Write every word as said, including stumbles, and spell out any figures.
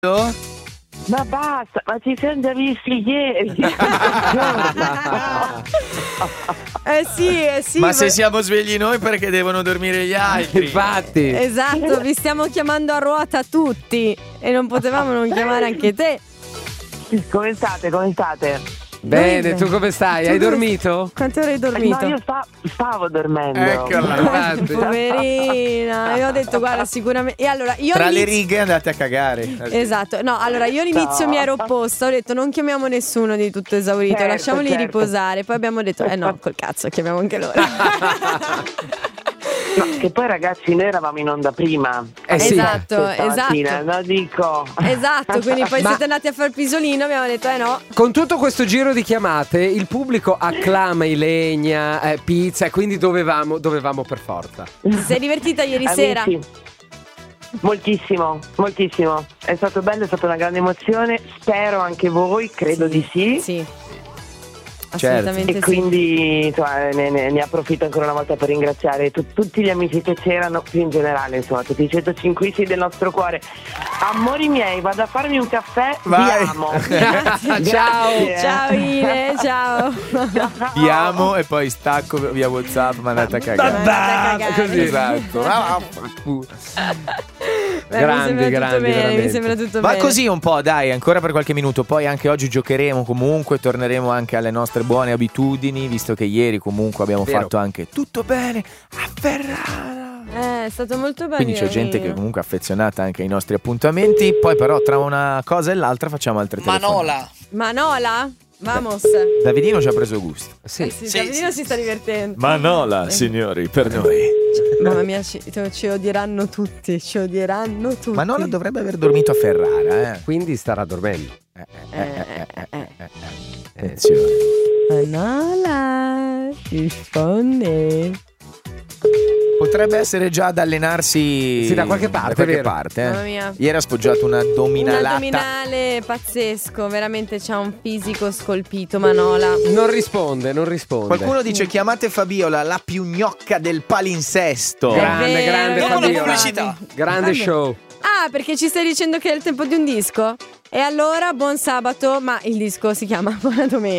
Ma basta, ma ci siamo già visti ieri. Eh sì, eh sì. Ma ma... se siamo svegli noi perché devono dormire gli altri. Infatti. Esatto, vi stiamo chiamando a ruota tutti e non potevamo non chiamare anche te. Come state, come state? Bene, Noi- tu come stai? Tu Hai come- dormito? Quante ore hai dormito? No, io sta- stavo dormendo. Eccola. Infatti. Poverina, io ho detto guarda sicuramente. E allora io Tra le all'inizio- righe andate a cagare. Esatto, no, allora io all'inizio No. mi ero opposta, ho detto non chiamiamo nessuno di tutto esaurito, Certo, lasciamoli certo. riposare, poi abbiamo detto eh no, col cazzo, chiamiamo anche loro. No, che poi ragazzi noi eravamo in onda prima. Eh sì. Esatto, Stamattina, esatto. lo dico. Esatto, quindi poi Ma- siete andati a far pisolino, abbiamo detto eh no. Con tutto questo giro di chiamate, il pubblico acclama Ilenia, eh, pizza, e quindi dovevamo, dovevamo per forza. Ti sei divertita ieri Amici, sera? moltissimo, moltissimo. È stato bello, è stata una grande emozione. Spero anche voi, credo di sì. Sì. Certo. Assolutamente E sì. quindi insomma, ne, ne- ne approfitto ancora una volta per ringraziare tu- tutti gli amici che c'erano, più in generale, insomma, tutti i centocinquisti del nostro cuore. Amori miei, vado a farmi un caffè. Vai. Vi amo. Ciao. Grazie. Ciao Ile, ciao. Vi amo e poi stacco via WhatsApp, ma andate a cagare. Andate a cagare. Così. Esatto. Ah, vaffanculo. Beh, Grandi, mi sembra grandi, tutto bene, mi veramente. sembra tutto Va bene. così un po', dai, ancora per qualche minuto. Poi anche oggi giocheremo comunque, torneremo anche alle nostre buone abitudini, visto che ieri comunque abbiamo Vero. fatto anche tutto bene a Ferrara. Eh, è stato molto bello. Quindi c'è gente che comunque è affezionata anche ai nostri appuntamenti. Poi però tra una cosa e l'altra facciamo altre telefonate. Manola. Manola? Vamos. Davidino ci ha preso gusto. Sì. Eh sì, Sì, Davidino sì, si sì, sta divertendo. Manola, signori, per noi. Mamma mia, ci, ci odieranno tutti, ci odieranno tutti. Manola dovrebbe aver dormito a Ferrara, eh. Quindi starà dormendo. Eh, Eh, eh, eh, eh. Attenzione. Manola, risponde. Potrebbe essere già ad allenarsi Sì, da qualche parte, da qualche vero. parte, eh. Mamma mia. Ieri ha spoggiato una Un addominalata. addominale pazzesco, veramente c'ha un fisico scolpito Manola. Non risponde, non risponde. Qualcuno dice chiamate Fabiola la più gnocca del palinsesto. Grande, È vero, grande è Dopo la Fabiola. pubblicità. Grande Vabbè. show. Ah, perché ci stai dicendo che è il tempo di un disco? E allora buon sabato, ma il disco si chiama Buona Domenica.